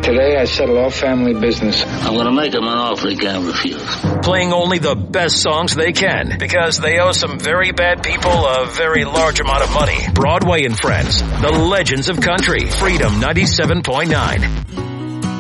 Today I settle all family business. I'm going to make him an offer he can't refuse. Playing only the best songs they can because they owe some very bad people a very large amount of money. Broadway and Friends, the legends of country. Freedom 97.9.